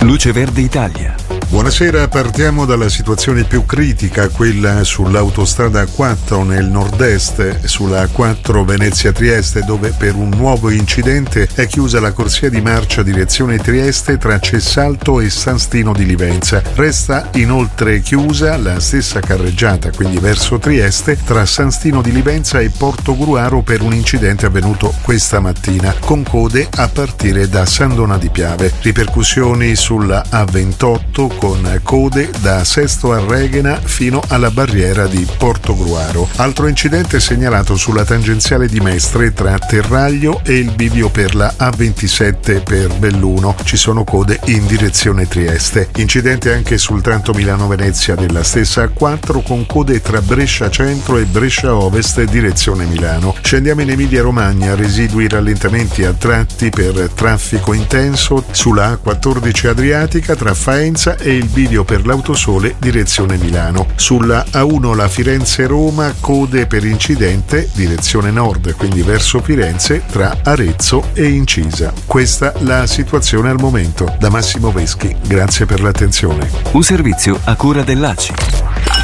Luce Verde Italia. Buonasera, partiamo dalla situazione più critica, quella sull'autostrada A4 nel nord-est, sulla A4 Venezia-Trieste, dove per un nuovo incidente è chiusa la corsia di marcia direzione Trieste tra Cessalto e San Stino di Livenza. Resta inoltre chiusa la stessa carreggiata, quindi verso Trieste, tra San Stino di Livenza e Portogruaro per un incidente avvenuto questa mattina, con code a partire da San Donà di Piave. Ripercussioni sulla A28 con code da Sesto a Reghena fino alla barriera di Portogruaro. Altro incidente segnalato sulla tangenziale di Mestre tra Terraglio e il bivio per la A27 per Belluno. Ci sono code in direzione Trieste. Incidente anche sul tratto Milano-Venezia della stessa A4 con code tra Brescia Centro e Brescia Ovest direzione Milano. Scendiamo in Emilia-Romagna, residui rallentamenti a tratti per traffico intenso sulla A14 Adriatica tra Faenza e il bivio per l'Autosole direzione Milano. Sulla A1 la Firenze-Roma, code per incidente direzione nord, quindi verso Firenze tra Arezzo e Incisa. Questa la situazione al momento. Da Massimo Veschi, grazie per l'attenzione. Un servizio a cura dell'ACI.